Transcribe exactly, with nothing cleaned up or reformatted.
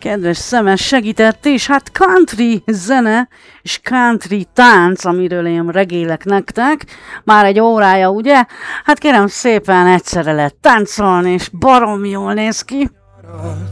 kedves szemes segített, és hát country zene és country tánc, amiről én regélek nektek, már egy órája, ugye? Hát kérem szépen, egyszerre lehet táncolni, és barom jól néz ki.